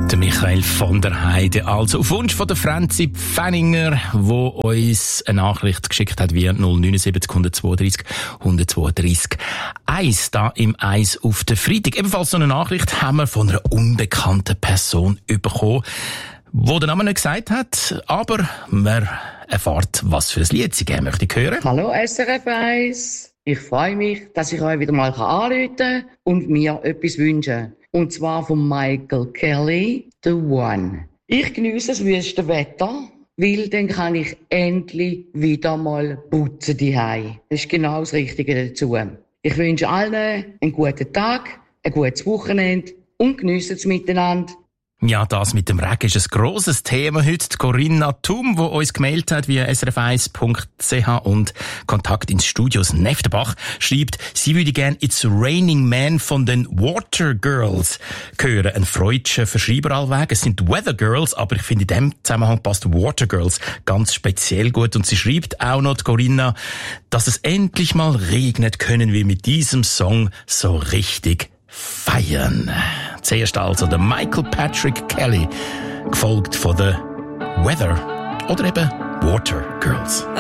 Der Michael von der Heide, also auf Wunsch von der Franzi Pfenninger, wo uns eine Nachricht geschickt hat via 079 132 132 1 da im Eis auf der Freitag. Ebenfalls so eine Nachricht haben wir von einer unbekannten Person bekommen, die den Namen nicht gesagt hat, aber man erfährt, was für ein Lied sie gerne möchte hören. Hallo SRF 1. Ich freue mich, dass ich euch wieder mal anrufen kann und mir etwas wünschen. Und zwar von Michael Kelly, The One. Ich geniesse das wüste Wetter, weil dann kann ich endlich wieder mal putzen daheim. Das ist genau das Richtige dazu. Ich wünsche allen einen guten Tag, ein gutes Wochenende und geniessen es miteinander. Ja, das mit dem Regen ist ein grosses Thema heute. Die Corinna Thum, die uns gemeldet hat via srf1.ch und Kontakt ins Studios Neftenbach, schreibt, sie würde gerne It's Raining Man von den Water Girls hören. Ein freudscher Verschreiber allweg. Es sind Weather Girls, aber ich finde in dem Zusammenhang passt Water Girls ganz speziell gut. Und sie schreibt auch noch, die Corinna, dass es endlich mal regnet, können wir mit diesem Song so richtig feiern. Zuerst also der Michael Patrick Kelly, gefolgt von der Weather oder eben Water Girls.